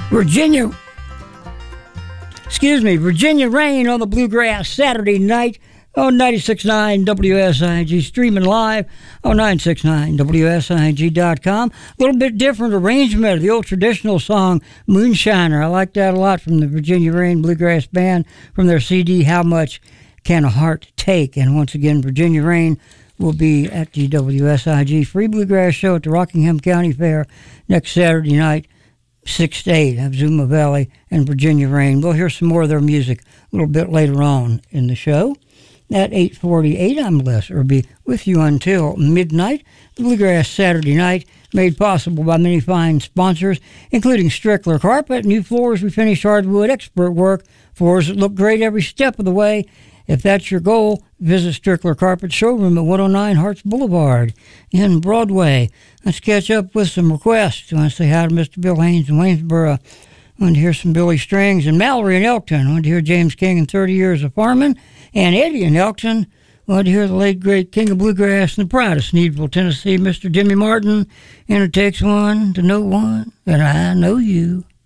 Virginia Rain on the Bluegrass Saturday night on 96.9 WSIG, streaming live on 969WSIG.com. A little bit different arrangement of the old traditional song Moonshiner. I like that a lot from the Virginia Rain Bluegrass Band from their CD, How Much Can a Heart Take? And once again, Virginia Rain will be at the WSIG Free Bluegrass Show at the Rockingham County Fair next Saturday night, 6 to 8, of Zuma Valley and Virginia Rain. We'll hear some more of their music a little bit later on in the show. At 8:48, I'm Les Irby with you until midnight. The Bluegrass Saturday night, made possible by many fine sponsors, including Strickler Carpet, new floors, refinished hardwood, expert work, floors that look great every step of the way. If that's your goal, visit Strickler Carpet showroom at 109 Harts Boulevard in Broadway. Let's catch up with some requests. I want to say hi to Mr. Bill Haynes in Waynesboro. I want to hear some Billy Strings and Mallory in Elkton. I want to hear James King and 30 Years of Farming. And Eddie in Elkton. I want to hear the late, great King of Bluegrass and the pride of Sneedville, Tennessee, Mr. Jimmy Martin. And it takes one to know one, and I know you.